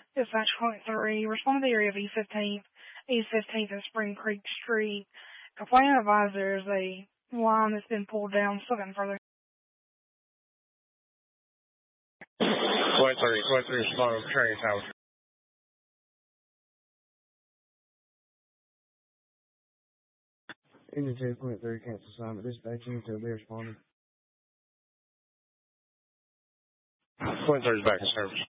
Dispatch Point 3. Respond to the area of East 15th and Spring Creek Street. Complainant advised there is a line that's been pulled down. Still looking further. Point 3, respond to Cherry House. Engine 2.3 cancel assignment. Dispatching until they responded. Point 3 is back in service.